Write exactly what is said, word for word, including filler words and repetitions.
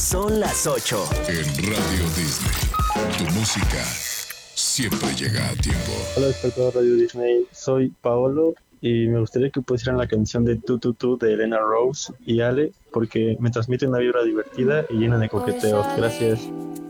Son las ocho. En Radio Disney, tu música siempre llega a tiempo. Hola, espectador Radio Disney, soy Paolo y me gustaría que pusieran la canción de Tu Tu Tu de Elena Rose y Ale porque me transmite una vibra divertida y llena de coqueteos. Gracias.